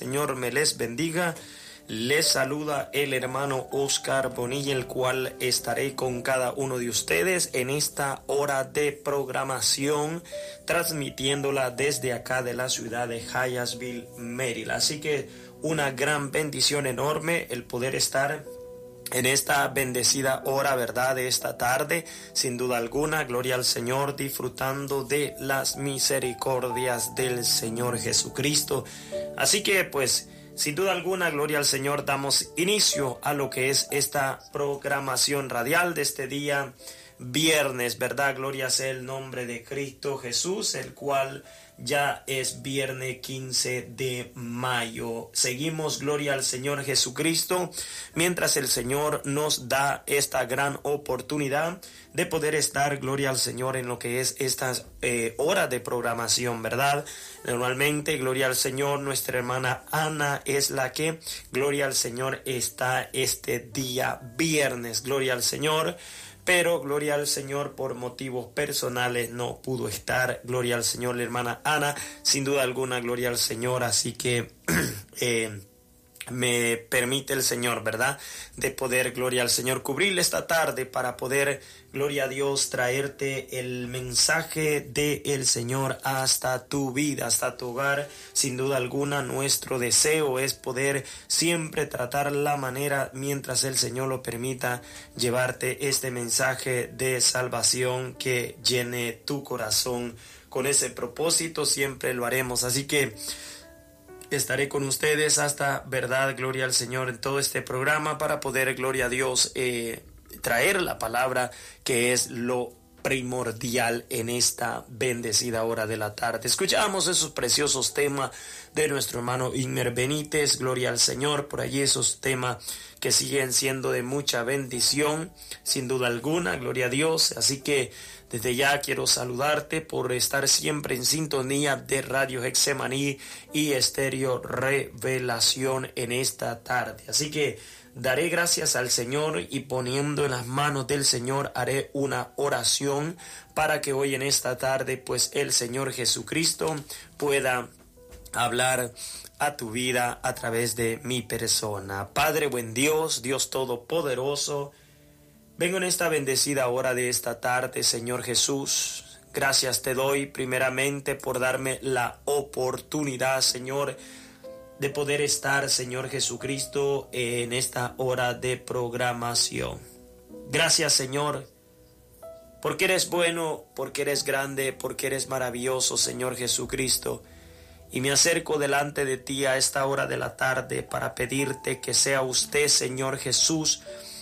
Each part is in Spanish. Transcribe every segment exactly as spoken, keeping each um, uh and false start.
Señor me les bendiga. Les saluda el hermano Oscar Bonilla, el cual estaré con cada uno de ustedes en esta hora de programación, transmitiéndola desde acá de la ciudad de Hyattsville, Maryland. Así que una gran bendición enorme el poder estar en esta bendecida hora, ¿verdad?, de esta tarde, sin duda alguna, gloria al Señor, disfrutando de las misericordias del Señor Jesucristo. Así que, pues, sin duda alguna, gloria al Señor, damos inicio a lo que es esta programación radial de este día viernes, ¿verdad? Gloria sea el nombre de Cristo Jesús, el cual ya es viernes quince de mayo. Seguimos, gloria al Señor Jesucristo, mientras el Señor nos da esta gran oportunidad de poder estar, gloria al Señor, en lo que es estas eh, horas de programación, ¿verdad? Normalmente, gloria al Señor, nuestra hermana Ana es la que, gloria al Señor, está este día viernes, gloria al Señor. Pero, gloria al Señor, por motivos personales no pudo estar, gloria al Señor, la hermana Ana, sin duda alguna, gloria al Señor, así que eh, me permite el Señor, ¿verdad?, de poder, gloria al Señor, cubrirle esta tarde para poder, gloria a Dios, traerte el mensaje del Señor hasta tu vida, hasta tu hogar. Sin duda alguna, nuestro deseo es poder siempre tratar la manera, mientras el Señor lo permita, llevarte este mensaje de salvación que llene tu corazón. Con ese propósito siempre lo haremos, así que estaré con ustedes hasta, verdad, gloria al Señor, en todo este programa para poder, gloria a Dios, eh, traer la palabra que es lo primordial en esta bendecida hora de la tarde. Escuchamos esos preciosos temas de nuestro hermano Inmer Benítez, gloria al Señor, por allí esos temas que siguen siendo de mucha bendición, sin duda alguna, gloria a Dios. Así que desde ya quiero saludarte por estar siempre en sintonía de Radio Getsemaní y Estéreo Revelación en esta tarde. Así que daré gracias al Señor y poniendo en las manos del Señor haré una oración para que hoy en esta tarde pues el Señor Jesucristo pueda hablar a tu vida a través de mi persona. Padre buen Dios, Dios todopoderoso, vengo en esta bendecida hora de esta tarde, Señor Jesús. Gracias te doy primeramente por darme la oportunidad, Señor, de poder estar, Señor Jesucristo, en esta hora de programación. Gracias, Señor, porque eres bueno, porque eres grande, porque eres maravilloso, Señor Jesucristo. Y me acerco delante de ti a esta hora de la tarde para pedirte que sea usted, Señor Jesús,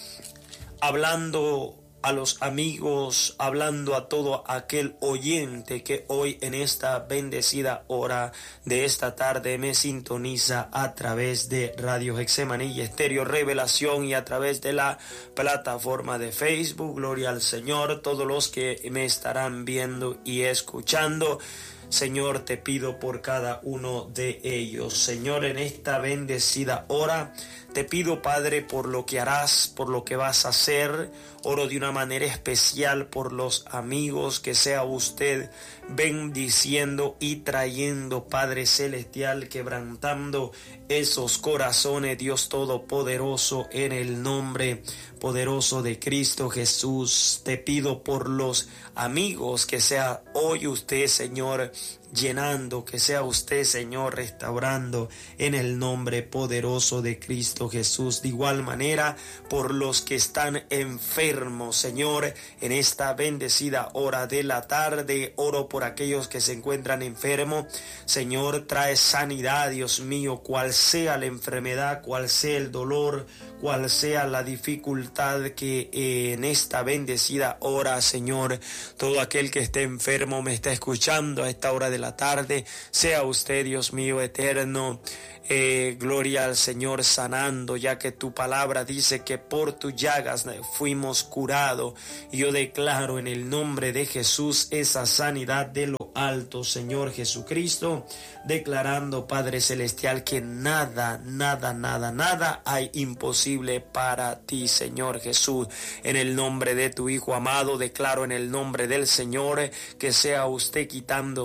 hablando a los amigos, hablando a todo aquel oyente que hoy en esta bendecida hora de esta tarde me sintoniza a través de Radio Getsemaní y Estéreo Revelación y a través de la plataforma de Facebook. Gloria al Señor, todos los que me estarán viendo y escuchando. Señor, te pido por cada uno de ellos. Señor, en esta bendecida hora, te pido, Padre, por lo que harás, por lo que vas a hacer. Oro de una manera especial por los amigos, que sea usted bendiciendo y trayendo, Padre Celestial, quebrantando esos corazones, Dios Todopoderoso, en el nombre poderoso de Cristo Jesús. Te pido por los amigos, que sea hoy usted, Señor, llenando, que sea usted, Señor, restaurando en el nombre poderoso de Cristo Jesús. De igual manera, por los que están enfermos, Señor, en esta bendecida hora de la tarde, oro por aquellos que se encuentran enfermos. Señor, trae sanidad, Dios mío, cual sea la enfermedad, cual sea el dolor, cual sea la dificultad, que eh, en esta bendecida hora, Señor, todo aquel que esté enfermo me está escuchando a esta hora de la tarde, sea usted, Dios mío eterno, eh, gloria al Señor, sanando, ya que tu palabra dice que por tus llagas fuimos curados. Y yo declaro en el nombre de Jesús esa sanidad de lo alto, Señor Jesucristo, declarando, Padre Celestial, que nada, nada, nada, nada hay imposible para ti, Señor Jesús. En el nombre de tu Hijo amado, declaro en el nombre del Señor que sea usted quitando todo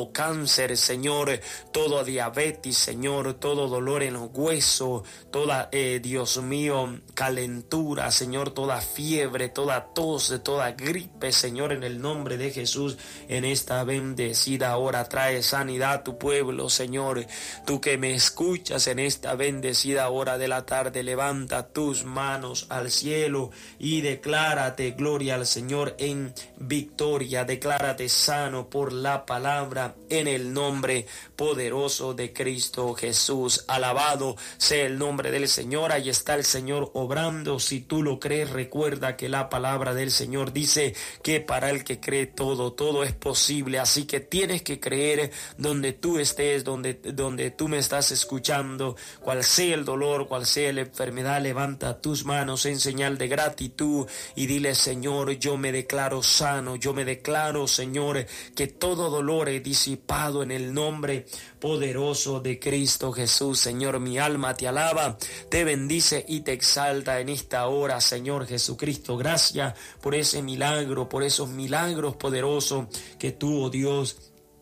todo cáncer, Señor, toda diabetes, Señor, todo dolor en los huesos, toda, eh, Dios mío, calentura, Señor, toda fiebre, toda tos, toda gripe, Señor, en el nombre de Jesús, en esta bendecida hora trae sanidad a tu pueblo, Señor. Tú que me escuchas en esta bendecida hora de la tarde, levanta tus manos al cielo y declárate, gloria al Señor, en victoria. Declárate sano por la palabra en el nombre poderoso de Cristo Jesús. Alabado sea el nombre del Señor. Ahí está el Señor obrando. Si tú lo crees, recuerda que la palabra del Señor dice que para el que cree todo, todo es posible. Así que tienes que creer donde tú estés, donde, donde tú me estás escuchando, cual sea el dolor, cual sea la enfermedad, levanta tus manos en señal de gratitud y dile: Señor, yo me declaro sano, yo me declaro, Señor, que todo dolor es disipado en el nombre poderoso de Cristo Jesús. Señor, mi alma te alaba, te bendice y te exalta en esta hora, Señor Jesucristo. Gracias por ese milagro, por esos milagros poderosos que tú, oh Dios,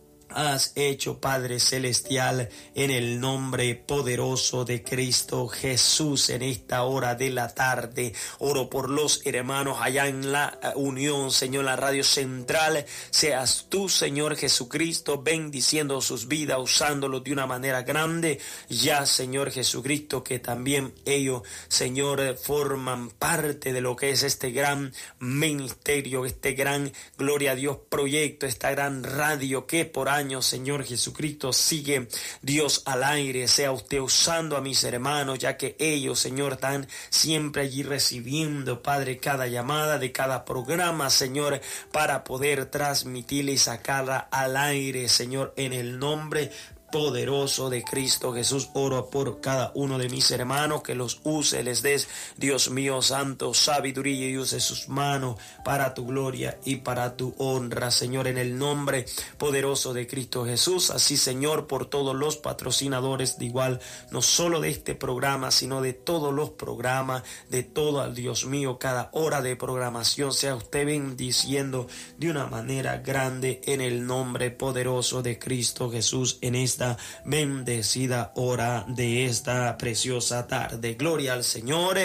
has hecho, Padre Celestial, en el nombre poderoso de Cristo Jesús. En esta hora de la tarde oro por los hermanos allá en la unión, Señor, la radio central. Seas tú, Señor Jesucristo, bendiciendo sus vidas, usándolos de una manera grande. Ya, Señor Jesucristo, que también ellos, Señor, forman parte de lo que es este gran ministerio, este gran, gloria a Dios, proyecto, esta gran radio que por años, Señor Jesucristo, sigue, Dios, al aire. Sea usted usando a mis hermanos, ya que ellos, Señor, están siempre allí recibiendo, Padre, cada llamada de cada programa, Señor, para poder transmitirla y sacarla al aire, Señor, en el nombre poderoso de Cristo Jesús. Oro por cada uno de mis hermanos, que los use, les des, Dios mío santo, sabiduría, y use sus manos para tu gloria y para tu honra, Señor, en el nombre poderoso de Cristo Jesús. Así, Señor, por todos los patrocinadores, de igual, no solo de este programa, sino de todos los programas, de todo, Dios mío, cada hora de programación, sea usted bendiciendo de una manera grande en el nombre poderoso de Cristo Jesús en esta bendecida hora de esta preciosa tarde. Gloria al Señor,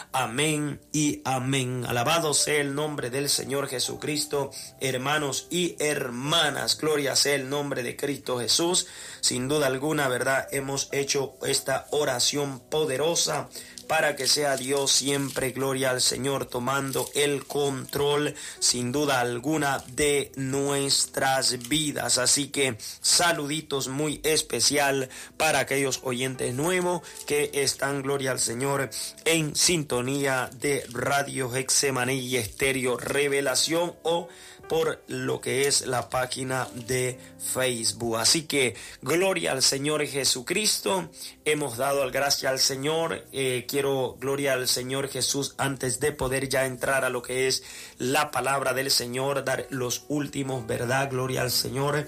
amén y amén. Alabado sea el nombre del Señor Jesucristo, hermanos y hermanas. Gloria sea el nombre de Cristo Jesús. Sin duda alguna, verdad, hemos hecho esta oración poderosa para que sea Dios siempre, gloria al Señor, tomando el control, sin duda alguna, de nuestras vidas. Así que saluditos muy especial para aquellos oyentes nuevos que están, gloria al Señor, en sintonía de Radio Getsemaní y Estéreo Revelación, o por lo que es la página de Facebook. Así que gloria al Señor Jesucristo. Hemos dado gracias al Señor. Eh, quiero, gloria al Señor Jesús, antes de poder ya entrar a lo que es la palabra del Señor, dar los últimos, ¿verdad? Gloria al Señor.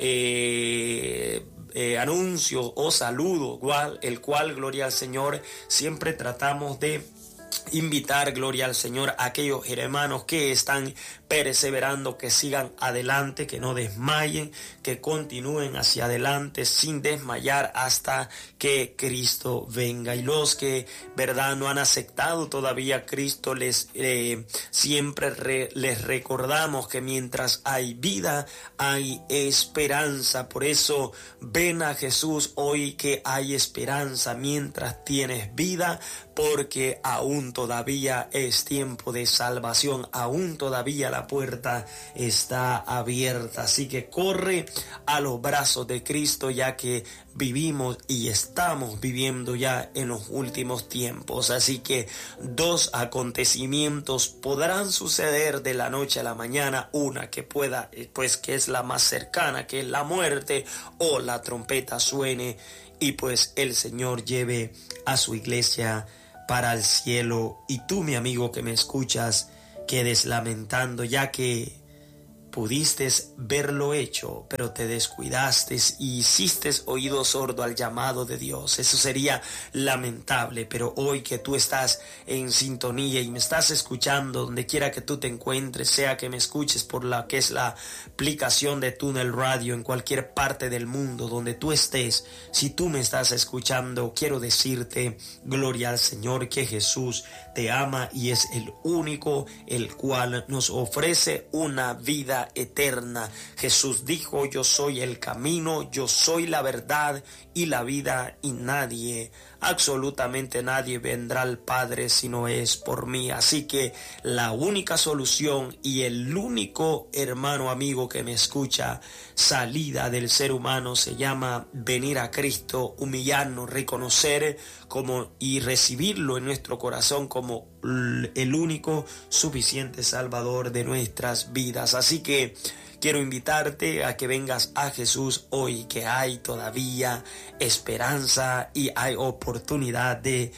Eh, eh, anuncio o saludo, cual, el cual, gloria al Señor, siempre tratamos de invitar, gloria al Señor, a aquellos hermanos que están perseverando, que sigan adelante, que no desmayen, que continúen hacia adelante sin desmayar hasta que Cristo venga. Y los que, verdad, no han aceptado todavía a Cristo, les eh, siempre re, les recordamos que mientras hay vida, hay esperanza. Por eso ven a Jesús hoy, que hay esperanza mientras tienes vida, porque aún todavía es tiempo de salvación, aún todavía la puerta está abierta. Así que corre a los brazos de Cristo, ya que vivimos y estamos viviendo ya en los últimos tiempos. Así que dos acontecimientos podrán suceder de la noche a la mañana: una que pueda, pues que es la más cercana, que es la muerte, o la trompeta suene y pues el Señor lleve a su iglesia para el cielo, y tú, mi amigo que me escuchas, quedes lamentando, ya que pudiste verlo hecho, pero te descuidaste y hiciste oído sordo al llamado de Dios. Eso sería lamentable, pero hoy que tú estás en sintonía y me estás escuchando, donde quiera que tú te encuentres, sea que me escuches por la que es la aplicación de Túnel Radio, en cualquier parte del mundo, donde tú estés, si tú me estás escuchando, quiero decirte, gloria al Señor, que Jesús te ama y es el único el cual nos ofrece una vida eterna. Jesús dijo: yo soy el camino, yo soy la verdad y la vida, y nadie, absolutamente nadie vendrá al Padre si no es por mí. Así que la única solución y el único hermano amigo que me escucha, salida del ser humano, se llama venir a Cristo, humillarnos, reconocer como y recibirlo en nuestro corazón como el único suficiente Salvador de nuestras vidas. Así que quiero invitarte a que vengas a Jesús hoy, que hay todavía esperanza y hay oportunidad de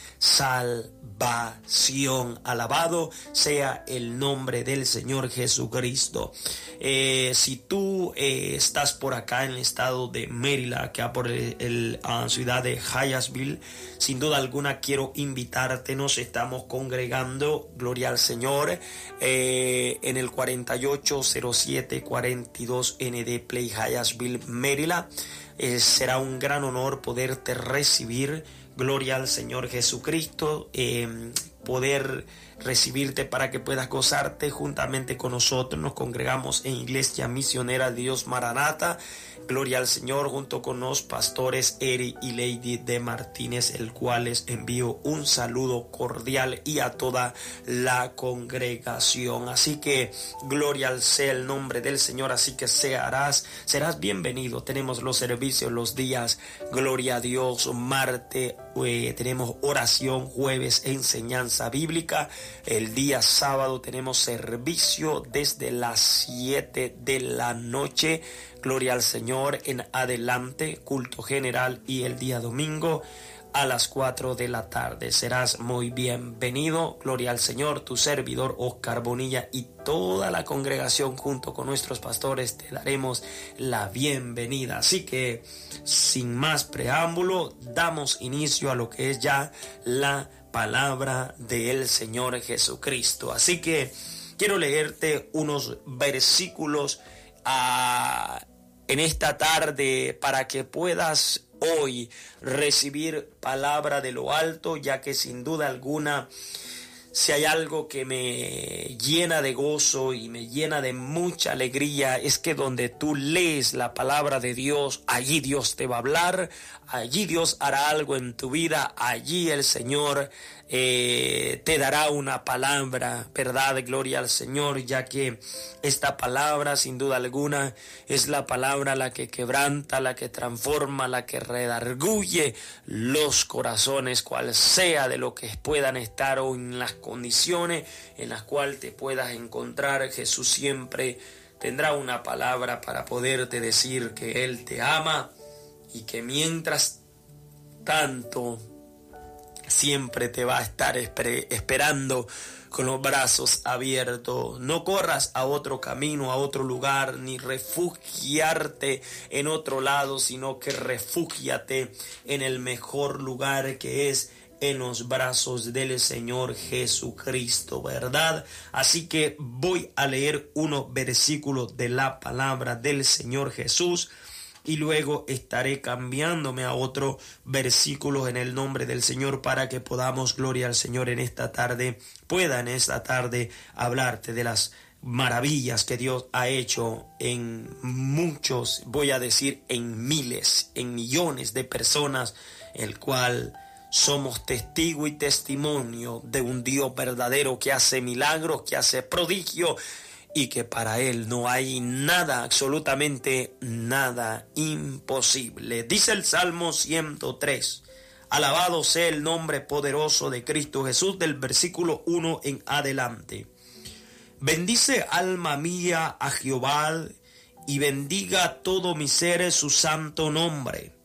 salvación. Alabado sea el nombre del Señor Jesucristo. Eh, si tú eh, estás por acá en el estado de Maryland, acá por el, el uh, ciudad de Hyattsville, sin duda alguna quiero invitarte. Nos estamos congregando, gloria al Señor, eh, en el cuarenta y ocho cero siete cuarenta y dos N D Place, Hyattsville, Maryland. Eh, será un gran honor poderte recibir, gloria al Señor Jesucristo, eh, poder recibirte para que puedas gozarte juntamente con nosotros. Nos congregamos en Iglesia Misionera de Dios Maranata, gloria al Señor, junto con los pastores Eri y Lady de Martínez, el cual les envío un saludo cordial y a toda la congregación. Así que gloria sea el nombre del Señor. Así que serás, serás bienvenido. Tenemos los servicios los días, gloria a Dios, martes eh, tenemos oración, jueves enseñanza bíblica, el día sábado tenemos servicio desde las siete de la noche, gloria al Señor, en adelante, culto general, y el día domingo a las cuatro de la tarde. Serás muy bienvenido, gloria al Señor. Tu servidor Oscar Bonilla y toda la congregación junto con nuestros pastores te daremos la bienvenida. Así que sin más preámbulo, damos inicio a lo que es ya la palabra del Señor Jesucristo. Así que quiero leerte unos versículos a en esta tarde para que puedas hoy recibir palabra de lo alto, ya que sin duda alguna, si hay algo que me llena de gozo y me llena de mucha alegría, es que donde tú lees la palabra de Dios, allí Dios te va a hablar, allí Dios hará algo en tu vida, allí el Señor eh, te dará una palabra, ¿verdad? Gloria al Señor, ya que esta palabra sin duda alguna es la palabra la que quebranta, la que transforma, la que redarguye los corazones, cual sea de lo que puedan estar o en las condiciones en las cuales te puedas encontrar. Jesús siempre tendrá una palabra para poderte decir que Él te ama y que mientras tanto siempre te va a estar esperando con los brazos abiertos. No corras a otro camino, a otro lugar, ni refugiarte en otro lado, sino que refúgiate en el mejor lugar, que es en los brazos del Señor Jesucristo, ¿verdad? Así que voy a leer unos versículos de la palabra del Señor Jesús y luego estaré cambiándome a otro versículo en el nombre del Señor para que podamos, gloria al Señor, en esta tarde, pueda en esta tarde hablarte de las maravillas que Dios ha hecho en muchos, voy a decir en miles, en millones de personas, el cual somos testigo y testimonio de un Dios verdadero que hace milagros, que hace prodigios, y que para Él no hay nada, absolutamente nada imposible. Dice el Salmo ciento tres, alabado sea el nombre poderoso de Cristo Jesús, del versículo uno en adelante. Bendice alma mía a Jehová, y bendiga todo mi ser su santo nombre.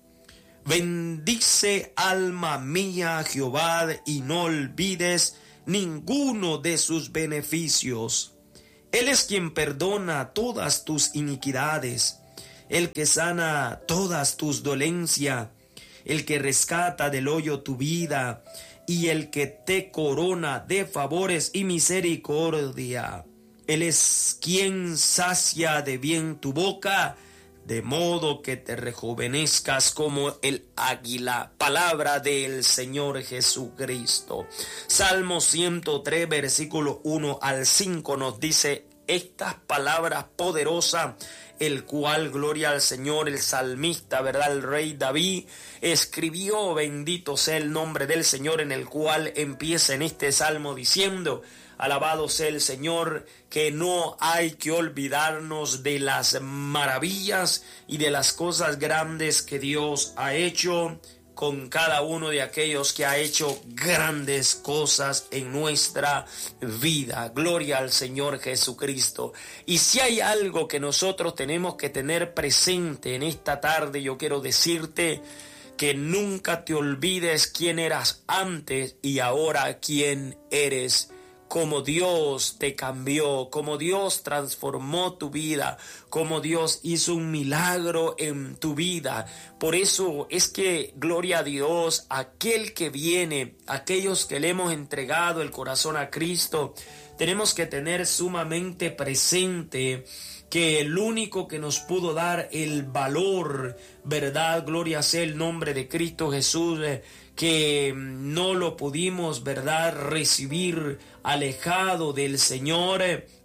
Bendice alma mía a Jehová, y no olvides ninguno de sus beneficios. Él es quien perdona todas tus iniquidades, el que sana todas tus dolencias, el que rescata del hoyo tu vida y el que te corona de favores y misericordia. Él es quien sacia de bien tu boca, de modo que te rejuvenezcas como el águila. Palabra del Señor Jesucristo. Salmo ciento tres, versículo uno al cinco nos dice estas palabras poderosas, el cual, gloria al Señor, el salmista, ¿verdad? El rey David escribió, bendito sea el nombre del Señor, en el cual empieza en este salmo diciendo: alabado sea el Señor, que no hay que olvidarnos de las maravillas y de las cosas grandes que Dios ha hecho con cada uno de aquellos que ha hecho grandes cosas en nuestra vida. Gloria al Señor Jesucristo. Y si hay algo que nosotros tenemos que tener presente en esta tarde, yo quiero decirte que nunca te olvides quién eras antes y ahora quién eres. Cómo Dios te cambió, cómo Dios transformó tu vida, cómo Dios hizo un milagro en tu vida. Por eso es que, gloria a Dios, aquel que viene, aquellos que le hemos entregado el corazón a Cristo, tenemos que tener sumamente presente que el único que nos pudo dar el valor, verdad, gloria sea el nombre de Cristo Jesús, que no lo pudimos, verdad, recibir alejado del Señor,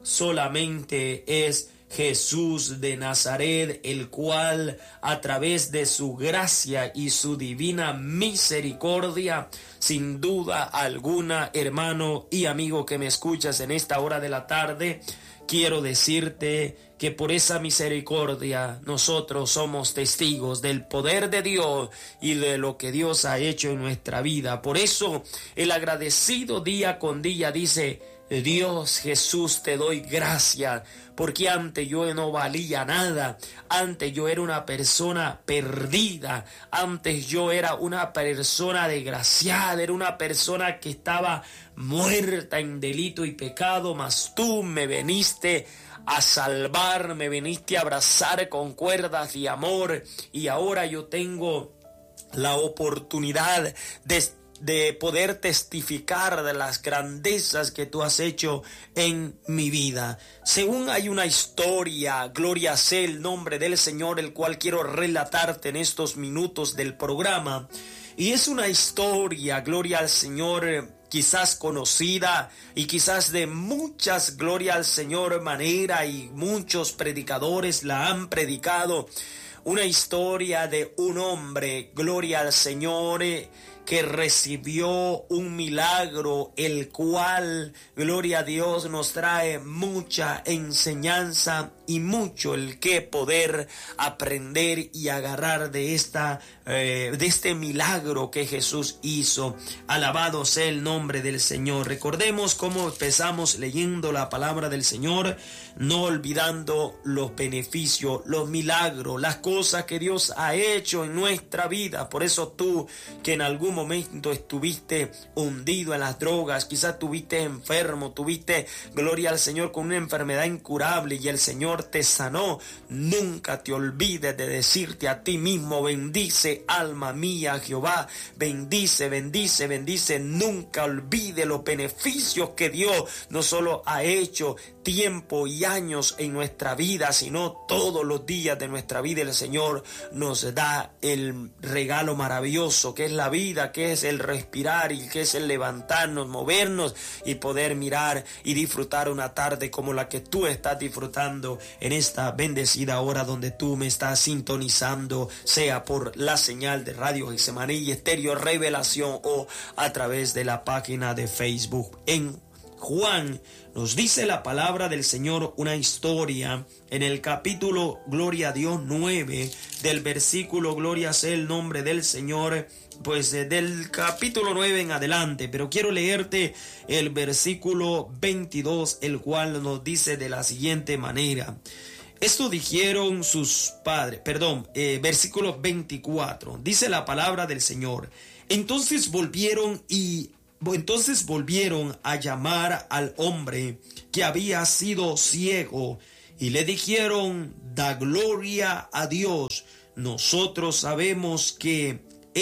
solamente es Jesús de Nazaret, el cual a través de su gracia y su divina misericordia, sin duda alguna, hermano y amigo que me escuchas en esta hora de la tarde, quiero decirte que por esa misericordia nosotros somos testigos del poder de Dios y de lo que Dios ha hecho en nuestra vida. Por eso el agradecido día con día dice: Dios Jesús, te doy gracias, porque antes yo no valía nada, antes yo era una persona perdida, antes yo era una persona desgraciada, era una persona que estaba muerta en delito y pecado, mas tú me viniste a salvar, me viniste a abrazar con cuerdas de amor, y ahora yo tengo la oportunidad de de poder testificar de las grandezas que tú has hecho en mi vida. Según hay una historia, gloria sea el nombre del Señor, el cual quiero relatarte en estos minutos del programa, y es una historia, gloria al Señor, quizás conocida y quizás de muchas, gloria al Señor, manera, y muchos predicadores la han predicado. Una historia de un hombre, gloria al Señor, que recibió un milagro, el cual, gloria a Dios, nos trae mucha enseñanza y mucho el que poder aprender y agarrar de esta eh, de este milagro que Jesús hizo. Alabado sea el nombre del Señor. Recordemos cómo empezamos leyendo la palabra del Señor, no olvidando los beneficios, los milagros, las cosas que Dios ha hecho en nuestra vida. Por eso tú, que en algún momento estuviste hundido en las drogas, quizás estuviste enfermo, tuviste, gloria al Señor, con una enfermedad incurable y el Señor te sanó, nunca te olvides de decirte a ti mismo: bendice, alma mía, Jehová, bendice, bendice, bendice. Nunca olvide los beneficios que Dios no solo ha hecho tiempo y años en nuestra vida, sino todos los días de nuestra vida. El Señor nos da el regalo maravilloso que es la vida, que es el respirar y que es el levantarnos, movernos y poder mirar y disfrutar una tarde como la que tú estás disfrutando en esta bendecida hora donde tú me estás sintonizando, sea por la señal de Radio Getsemaní y Estéreo Revelación o a través de la página de Facebook. En Juan nos dice la palabra del Señor una historia en el capítulo, gloria a Dios, nueve, del versículo, gloria sea el nombre del Señor, pues del capítulo nueve en adelante, pero quiero leerte el versículo veintidós, el cual nos dice de la siguiente manera: esto dijeron sus padres, perdón, eh, versículo veinticuatro, dice la palabra del Señor: entonces volvieron y Entonces volvieron a llamar al hombre que había sido ciego y le dijeron: da gloria a Dios. Nosotros sabemos que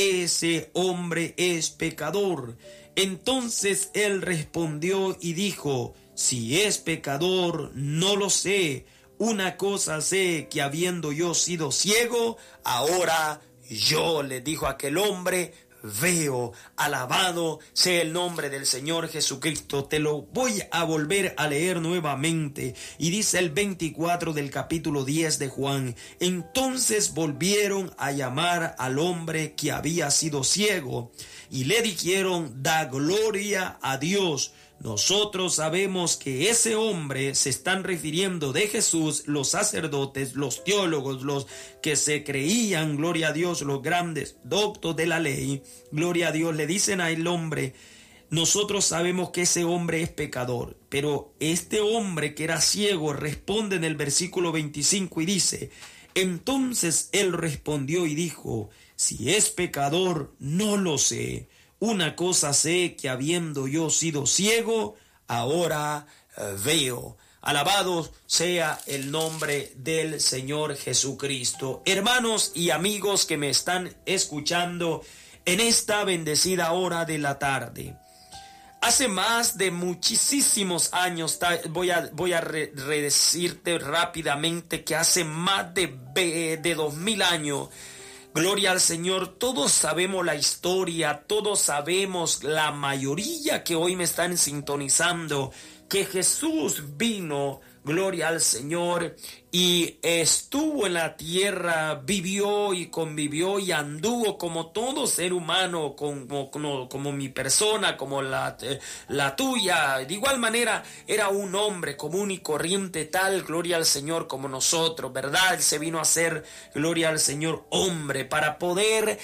ese hombre es pecador. Entonces él respondió y dijo: si es pecador, no lo sé. Una cosa sé, que habiendo yo sido ciego, ahora yo, le dijo aquel hombre, veo. Alabado sea el nombre del Señor Jesucristo. Te lo voy a volver a leer nuevamente. Y dice el veinticuatro del capítulo diez de Juan: entonces volvieron a llamar al hombre que había sido ciego y le dijeron: da gloria a Dios. Nosotros sabemos que ese hombre, se están refiriendo de Jesús, los sacerdotes, los teólogos, los que se creían, gloria a Dios, los grandes doctos de la ley, gloria a Dios, le dicen al hombre: nosotros sabemos que ese hombre es pecador. Pero este hombre que era ciego responde en el versículo veinticinco y dice: entonces él respondió y dijo: si es pecador, no lo sé. Una cosa sé, que habiendo yo sido ciego, ahora veo. Alabado sea el nombre del Señor Jesucristo. Hermanos y amigos que me están escuchando en esta bendecida hora de la tarde. Hace más de muchísimos años, voy a, voy a re, redecirte rápidamente que hace más de, de dos mil años, gloria al Señor, todos sabemos la historia, todos sabemos, la mayoría que hoy me están sintonizando, que Jesús vino, gloria al Señor, y estuvo en la tierra, vivió y convivió y anduvo como todo ser humano, como, como, como mi persona, como la, la tuya. De igual manera, era un hombre común y corriente, tal, gloria al Señor, como nosotros, ¿verdad? Él se vino a ser, gloria al Señor, hombre, para poder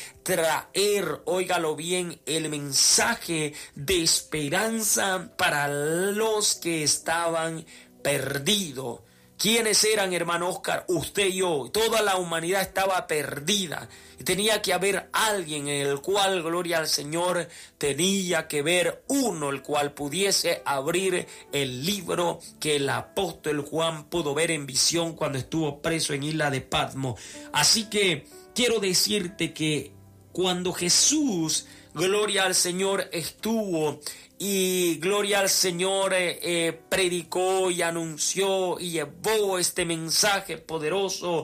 traer, óigalo bien, el mensaje de esperanza para los que estaban perdidos. ¿Quiénes eran, hermano Oscar? Usted y yo. Toda la humanidad estaba perdida. Y tenía que haber alguien en el cual, gloria al Señor, tenía que ver uno, el cual pudiese abrir el libro que el apóstol Juan pudo ver en visión cuando estuvo preso en Isla de Patmos. Así que quiero decirte que cuando Jesús, gloria al Señor, estuvo y gloria al Señor, eh, eh, predicó y anunció y llevó este mensaje poderoso,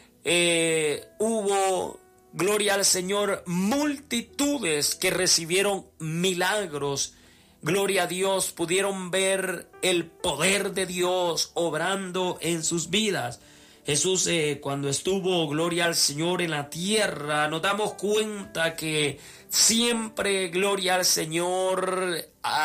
eh, hubo, gloria al Señor, multitudes que recibieron milagros. Gloria a Dios, pudieron ver el poder de Dios obrando en sus vidas. Jesús, eh, cuando estuvo, gloria al Señor, en la tierra, nos damos cuenta que siempre, gloria al Señor,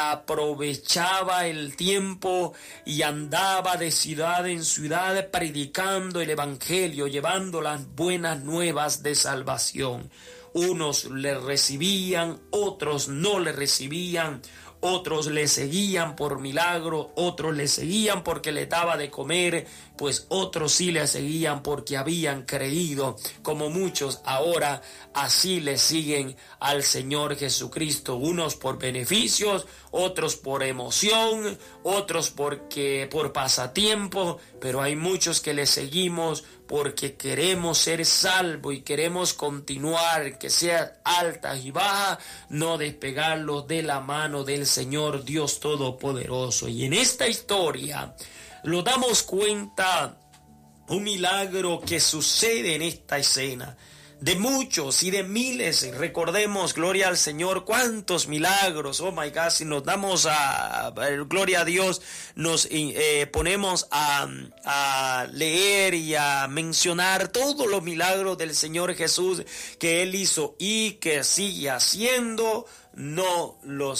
aprovechaba el tiempo y andaba de ciudad en ciudad predicando el evangelio, llevando las buenas nuevas de salvación. Unos le recibían, otros no le recibían. Otros le seguían por milagro, otros le seguían porque le daba de comer, pues otros sí le seguían porque habían creído, como muchos ahora así le siguen al Señor Jesucristo, unos por beneficios, otros por emoción, otros porque por pasatiempo, pero hay muchos que le seguimos porque queremos ser salvos y queremos continuar, que sea altas y bajas, no despegarlos de la mano del Señor Dios Todopoderoso. Y en esta historia lo damos cuenta, un milagro que sucede en esta escena, de muchos y de miles. Recordemos, gloria al Señor, cuántos milagros, oh my God, si nos damos a, a gloria a Dios, nos eh, ponemos a, a leer y a mencionar todos los milagros del Señor Jesús que Él hizo y que sigue haciendo, no los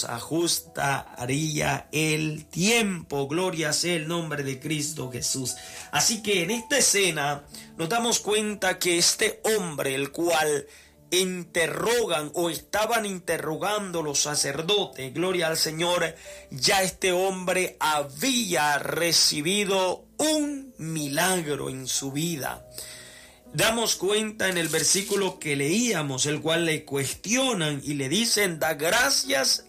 ajustaría el tiempo. Gloria sea el nombre de Cristo Jesús. Así que en esta escena nos damos cuenta que este hombre, el cual interrogan o estaban interrogando los sacerdotes, gloria al Señor, ya este hombre había recibido un milagro en su vida. Damos cuenta en el versículo que leíamos, el cual le cuestionan y le dicen: da gracias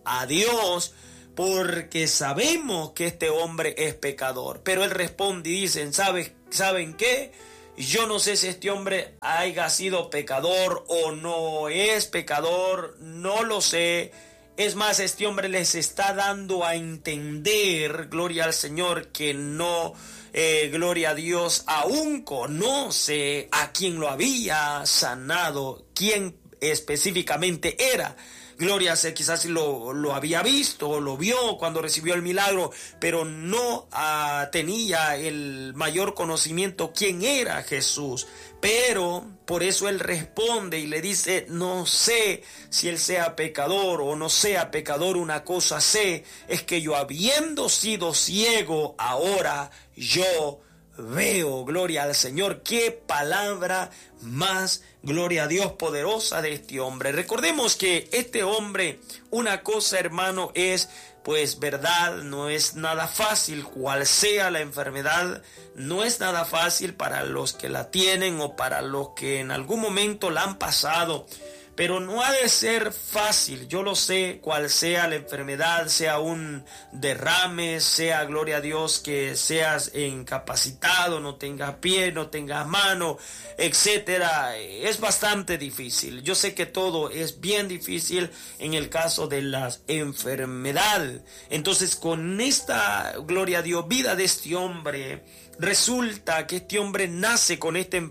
a Dios porque sabemos que este hombre es pecador. Pero él responde y dicen, ¿sabes, ¿saben qué? Yo no sé si este hombre haya sido pecador o no es pecador, no lo sé. Es más, este hombre les está dando a entender, gloria al Señor, que no, eh, gloria a Dios, aún conoce a quien lo había sanado, quién específicamente era. Gloria a Dios, quizás lo, lo había visto o lo vio cuando recibió el milagro, pero no uh, tenía el mayor conocimiento quién era Jesús. Pero por eso él responde y le dice, no sé si él sea pecador o no sea pecador, una cosa sé, es que yo habiendo sido ciego, ahora yo veo. Gloria al Señor. Qué palabra más, gloria a Dios, poderosa de este hombre. Recordemos que este hombre, una cosa, hermano, es, pues, verdad, no es nada fácil, cual sea la enfermedad, no es nada fácil para los que la tienen o para los que en algún momento la han pasado. Pero no ha de ser fácil, yo lo sé, cual sea la enfermedad, sea un derrame, sea, gloria a Dios, que seas incapacitado, no tengas pie, no tengas mano, etcétera. Es bastante difícil. Yo sé que todo es bien difícil en el caso de la enfermedad. Entonces, con esta, gloria a Dios, vida de este hombre, resulta que este hombre nace con este,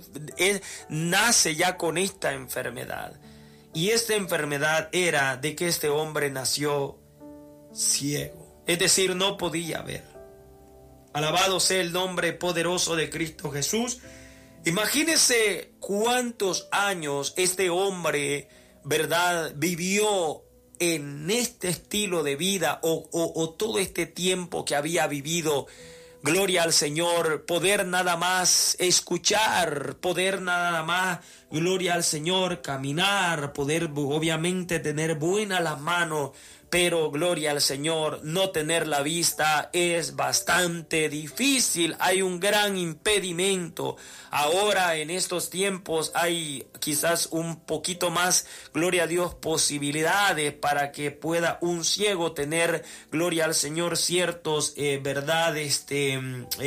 nace ya con esta enfermedad. Y esta enfermedad era de que este hombre nació ciego, es decir, no podía ver. Alabado sea el nombre poderoso de Cristo Jesús. Imagínese cuántos años este hombre, ¿verdad?, vivió en este estilo de vida o, o, o todo este tiempo que había vivido. Gloria al Señor, poder nada más escuchar, poder nada más, gloria al Señor, caminar, poder obviamente tener buenas las manos, pero gloria al Señor, no tener la vista es bastante difícil, hay un gran impedimento. Ahora en estos tiempos hay quizás un poquito más, gloria a Dios, posibilidades para que pueda un ciego tener, gloria al Señor, ciertos, eh, verdad, este,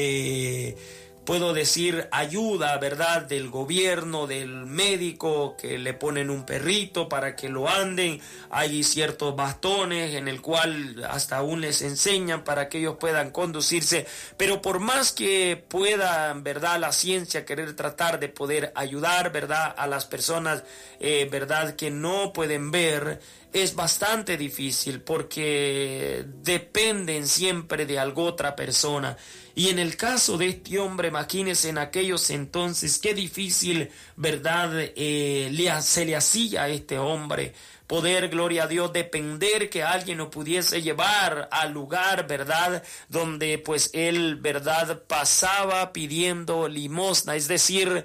eh, puedo decir, ayuda, ¿verdad?, del gobierno, del médico, que le ponen un perrito para que lo anden. Hay ciertos bastones en el cual hasta aún les enseñan para que ellos puedan conducirse. Pero por más que puedan, ¿verdad?, la ciencia querer tratar de poder ayudar, ¿verdad?, a las personas, eh, ¿verdad?, que no pueden ver, es bastante difícil porque dependen siempre de alguna otra persona. Y en el caso de este hombre, imagínense en aquellos entonces, qué difícil, ¿verdad?, eh, le, se le hacía a este hombre poder, gloria a Dios, depender que alguien lo pudiese llevar al lugar, ¿verdad?, donde pues él, ¿verdad?, pasaba pidiendo limosna, es decir,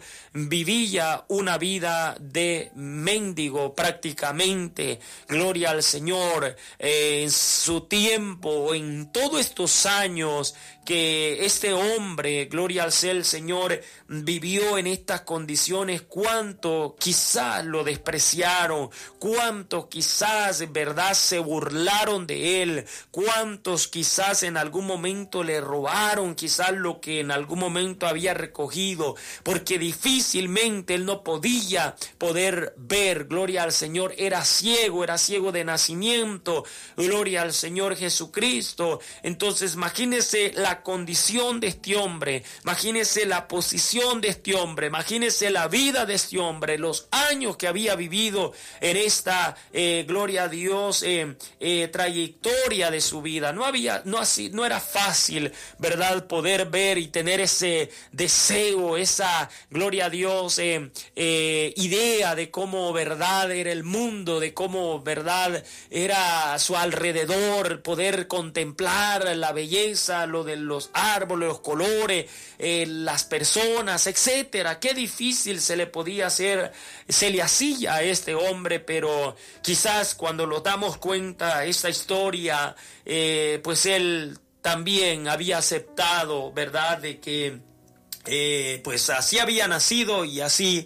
vivía una vida de mendigo prácticamente. Gloria al Señor. Eh, en su tiempo, en todos estos años que este hombre, gloria al ser el Señor, vivió en estas condiciones, cuánto quizás lo despreciaron, cuántos quizás, verdad, se burlaron de él, cuántos quizás en algún momento le robaron quizás lo que en algún momento había recogido, porque difícilmente él no podía poder ver. Gloria al Señor, era ciego, era ciego de nacimiento. Gloria al Señor Jesucristo. Entonces imagínese la condición de este hombre, imagínese la posición de este hombre, imagínese la vida de este hombre, los años que había vivido en esta, eh, gloria a Dios, eh, eh, trayectoria de su vida. No había, no así, no era fácil, ¿verdad?, poder ver y tener ese deseo, esa, gloria a Dios, eh, eh, idea de cómo, verdad, era el mundo, de cómo, verdad, era a su alrededor, poder contemplar la belleza, lo de los árboles, los colores, eh, las personas, etcétera. Qué difícil se le podía hacer, se le hacía a este hombre, pero quizás cuando nos damos cuenta esta historia, eh, pues él también había aceptado, ¿verdad?, de que eh, pues así había nacido y así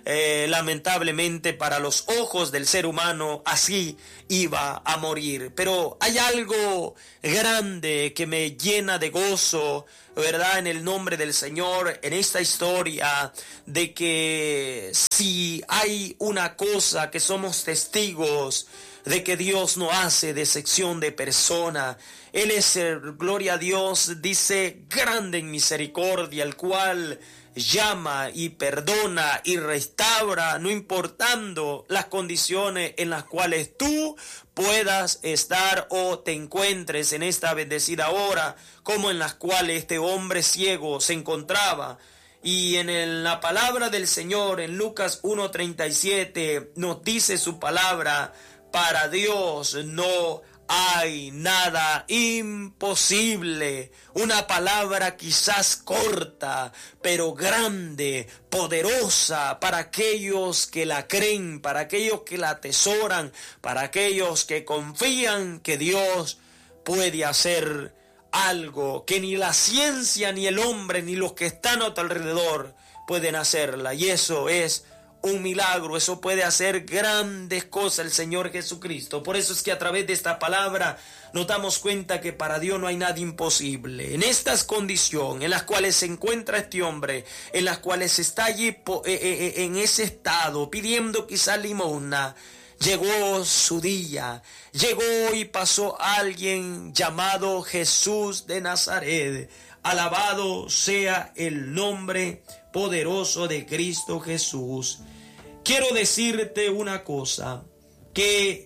eh, lamentablemente para los ojos del ser humano así iba a morir. Pero hay algo grande que me llena de gozo, ¿verdad?, en el nombre del Señor, en esta historia, de que si hay una cosa que somos testigos de que Dios no hace decepción de persona. Él es, gloria a Dios, dice, grande en misericordia, el cual llama y perdona y restaura, no importando las condiciones en las cuales tú puedas estar o te encuentres en esta bendecida hora, como en las cuales este hombre ciego se encontraba. Y en el, la palabra del Señor, en Lucas uno treinta y siete, nos dice su palabra: para Dios no hay nada imposible. Una palabra quizás corta, pero grande, poderosa para aquellos que la creen, para aquellos que la atesoran, para aquellos que confían que Dios puede hacer algo que ni la ciencia, ni el hombre, ni los que están a tu alrededor pueden hacerla. Y eso es un milagro, eso puede hacer grandes cosas el Señor Jesucristo. Por eso es que a través de esta palabra nos damos cuenta que para Dios no hay nada imposible. En estas condiciones en las cuales se encuentra este hombre, en las cuales está allí en ese estado, pidiendo quizás limosna, llegó su día, llegó y pasó alguien llamado Jesús de Nazaret. Alabado sea el nombre poderoso de Cristo Jesús. Quiero decirte una cosa, que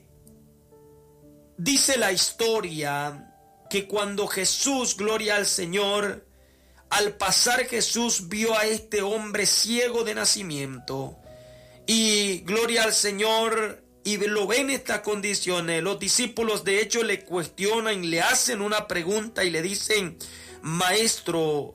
dice la historia que cuando Jesús, gloria al Señor, al pasar Jesús vio a este hombre ciego de nacimiento, y gloria al Señor, y lo ven en estas condiciones. Los discípulos de hecho le cuestionan, le hacen una pregunta y le dicen: maestro,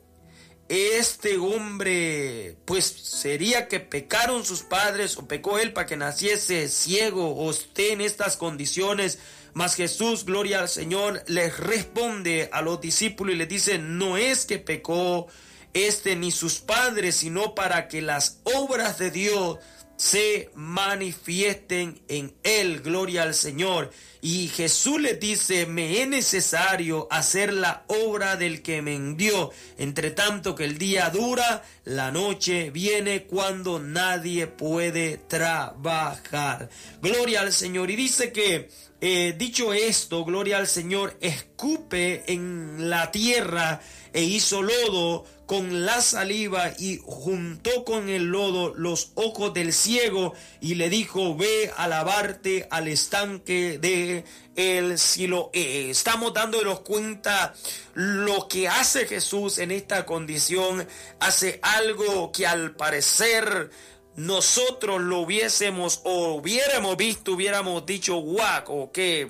este hombre, pues sería que pecaron sus padres o pecó él para que naciese ciego o esté en estas condiciones. Mas Jesús, gloria al Señor, les responde a los discípulos y les dice: no es que pecó este ni sus padres, sino para que las obras de Dios se manifiesten en él, gloria al Señor. Y Jesús les dice: me es necesario hacer la obra del que me envió. Entre tanto que el día dura, la noche viene cuando nadie puede trabajar. Gloria al Señor. Y dice que, eh, dicho esto, gloria al Señor, escupe en la tierra e hizo lodo con la saliva y juntó con el lodo los ojos del ciego y le dijo: ve a lavarte al estanque de el Siloé. Estamos dándonos cuenta lo que hace Jesús en esta condición. Hace algo que al parecer nosotros lo hubiésemos o hubiéramos visto, hubiéramos dicho guac, o que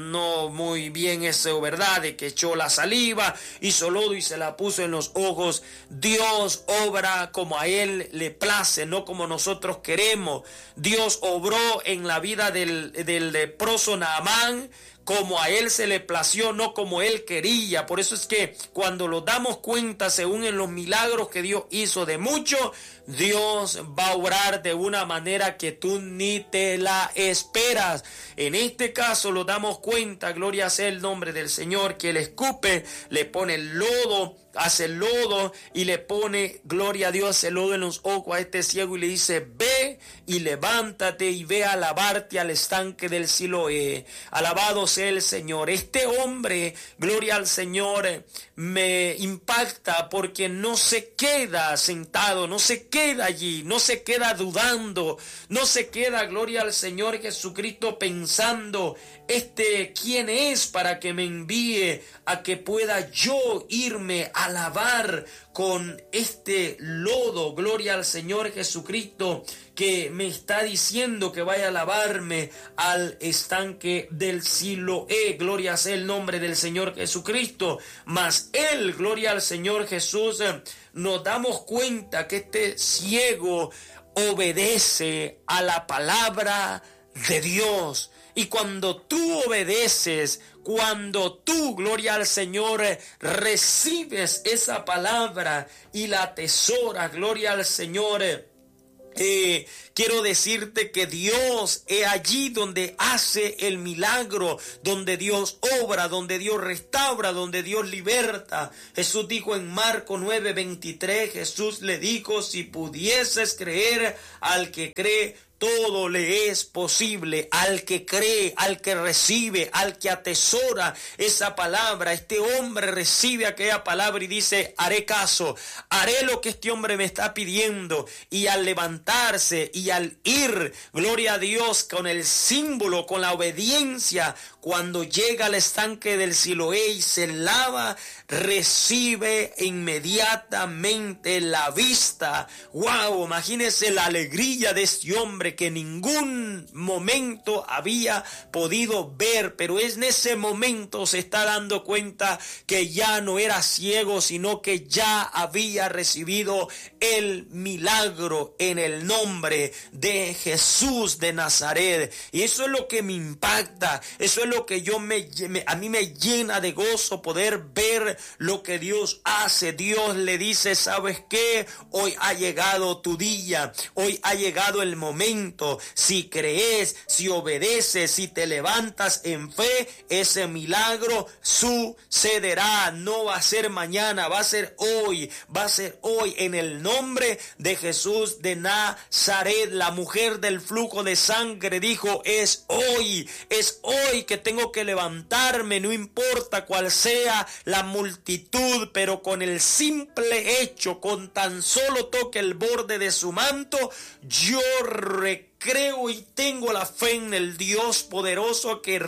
no muy bien eso, ¿verdad? De que echó la saliva, hizo lodo y se la puso en los ojos. Dios obra como a Él le place, no como nosotros queremos. Dios obró en la vida del, del leproso Naamán como a él se le plació, no como él quería. Por eso es que cuando lo damos cuenta, según en los milagros que Dios hizo de mucho, Dios va a obrar de una manera que tú ni te la esperas. En este caso lo damos cuenta, gloria sea el nombre del Señor, que él escupe, le pone el lodo, hace el lodo y le pone, gloria a Dios, el lodo en los ojos a este ciego y le dice: ve y levántate y ve a lavarte al estanque del Siloé. Alabado sea el Señor. Este hombre, gloria al Señor, me impacta porque no se queda sentado, no se queda allí, no se queda dudando, no se queda, gloria al Señor Jesucristo, pensando: este, ¿quién es para que me envíe a que pueda yo irme a lavar con este lodo? Gloria al Señor Jesucristo, que me está diciendo que vaya a lavarme al estanque del Siloé. Gloria sea el nombre del Señor Jesucristo. Mas él, gloria al Señor Jesús, nos damos cuenta que este ciego obedece a la palabra de Dios. Y cuando tú obedeces, cuando tú, gloria al Señor, recibes esa palabra y la atesoras, gloria al Señor, Eh, quiero decirte que Dios es allí donde hace el milagro, donde Dios obra, donde Dios restaura, donde Dios liberta. Jesús dijo en Marcos nueve veintitrés, Jesús le dijo, si pudieses creer, al que cree, todo le es posible. Al que cree, al que recibe, al que atesora esa palabra. Este hombre recibe aquella palabra y dice, haré caso, haré lo que este hombre me está pidiendo. Y al levantarse y al ir, gloria a Dios, con el símbolo, con la obediencia, cuando llega al estanque del Siloé y se lava, recibe inmediatamente la vista. ¡Wow! Imagínense la alegría de este hombre que en ningún momento había podido ver, pero en ese momento se está dando cuenta que ya no era ciego, sino que ya había recibido el milagro en el nombre de Jesús de Nazaret. Y eso es lo que me impacta, eso es lo que yo me, me a mí me llena de gozo, poder ver lo que Dios hace. Dios le dice, ¿sabes qué? Hoy ha llegado tu día, hoy ha llegado el momento. Si crees, si obedeces, si te levantas en fe, ese milagro sucederá. No va a ser mañana, va a ser hoy, va a ser hoy, en el nombre de Jesús de Nazaret. La mujer del flujo de sangre dijo, es hoy, es hoy que tengo que levantarme, no importa cuál sea la multitud, pero con el simple hecho, con tan solo toque el borde de su manto, yo creo y tengo la fe en el Dios poderoso que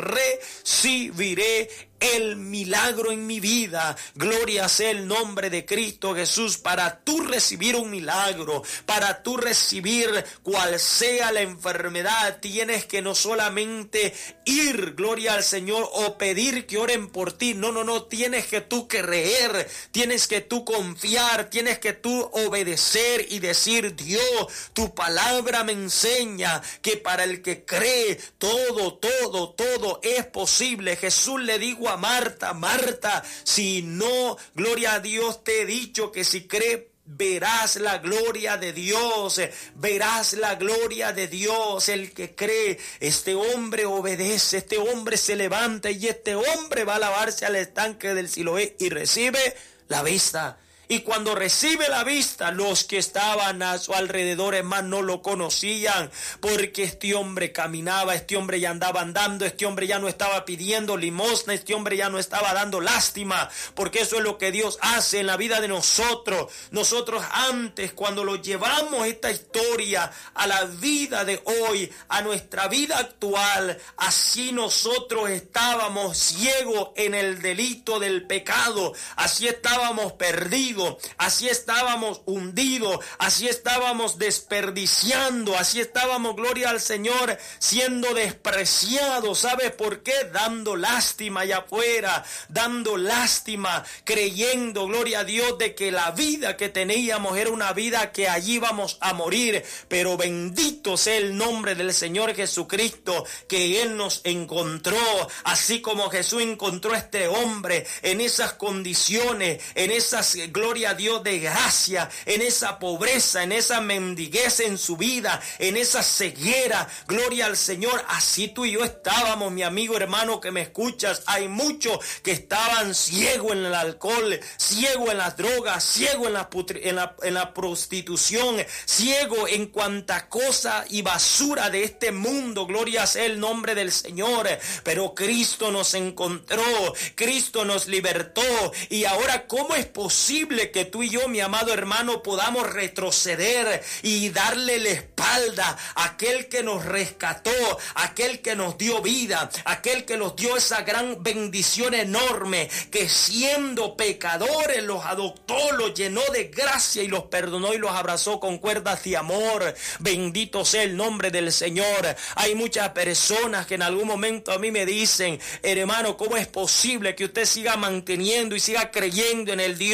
recibiré el milagro en mi vida. Gloria sea el nombre de Cristo Jesús. Para tú recibir un milagro, para tú recibir cual sea la enfermedad, tienes que no solamente ir, gloria al Señor, o pedir que oren por ti. No, no, no, tienes que tú creer, tienes que tú confiar, tienes que tú obedecer y decir, Dios, tu palabra me enseña que para el que cree, todo, todo, todo es posible. Jesús le dijo a Marta, Marta, si no, gloria a Dios, te he dicho que si crees, verás la gloria de Dios, verás la gloria de Dios. El que cree, este hombre obedece, este hombre se levanta y este hombre va a lavarse al estanque del Siloé y recibe la vista. Y cuando recibe la vista, los que estaban a su alrededor, hermano, no lo conocían, porque este hombre caminaba, este hombre ya andaba andando, este hombre ya no estaba pidiendo limosna, este hombre ya no estaba dando lástima, porque eso es lo que Dios hace en la vida de nosotros. Nosotros antes, cuando lo llevamos esta historia a la vida de hoy, a nuestra vida actual, así nosotros estábamos ciegos en el delito del pecado, así estábamos perdidos. Así estábamos hundidos, así estábamos desperdiciando, así estábamos, gloria al Señor, siendo despreciados. ¿Sabes por qué? Dando lástima allá afuera, dando lástima, creyendo, gloria a Dios, de que la vida que teníamos era una vida que allí íbamos a morir. Pero bendito sea el nombre del Señor Jesucristo, que Él nos encontró, así como Jesús encontró a este hombre en esas condiciones, en esas glorias, gloria a Dios, de gracia, en esa pobreza, en esa mendiguez en su vida, en esa ceguera. Gloria al Señor. Así tú y yo estábamos, mi amigo hermano que me escuchas. Hay muchos que estaban ciegos en el alcohol, ciegos en las drogas, ciegos en la, en la, en la prostitución, ciegos en cuanta cosa y basura de este mundo. Gloria sea el nombre del Señor. Pero Cristo nos encontró, Cristo nos libertó. Y ahora, ¿cómo es posible que tú y yo, mi amado hermano, podamos retroceder y darle la espalda a aquel que nos rescató, aquel que nos dio vida, aquel que nos dio esa gran bendición enorme, que siendo pecadores los adoptó, los llenó de gracia y los perdonó y los abrazó con cuerdas de amor? Bendito sea el nombre del Señor. Hay muchas personas que en algún momento a mí me dicen, hermano, ¿cómo es posible que usted siga manteniendo y siga creyendo en el Dios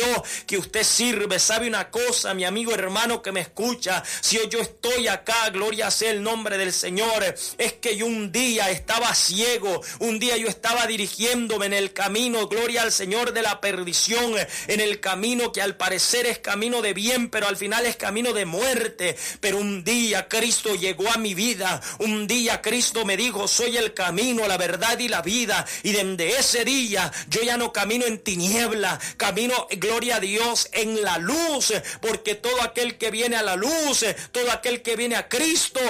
que usted sirve. ¿Sabe una cosa, mi amigo hermano que me escucha? Si yo estoy acá, gloria sea el nombre del Señor, es que yo un día estaba ciego, un día yo estaba dirigiéndome en el camino, gloria al Señor, de la perdición, en el camino que al parecer es camino de bien, pero al final es camino de muerte. Pero un día Cristo llegó a mi vida, un día Cristo me dijo: soy el camino, la verdad y la vida. Y desde ese día yo ya no camino en tiniebla, camino, gloria a Dios, en la luz, porque todo aquel que viene a la luz, todo aquel que viene a Cristo,